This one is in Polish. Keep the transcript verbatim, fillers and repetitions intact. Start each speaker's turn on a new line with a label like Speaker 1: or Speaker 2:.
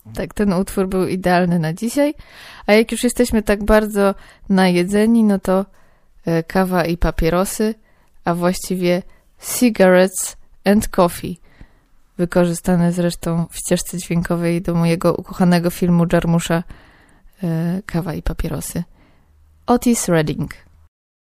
Speaker 1: Tak, ten utwór był idealny na dzisiaj. A jak już jesteśmy tak bardzo najedzeni, no to e, kawa i papierosy, a właściwie cigarettes and coffee. Wykorzystane zresztą w ścieżce dźwiękowej do mojego ukochanego filmu Jarmusza e, Kawa i papierosy. Otis Redding.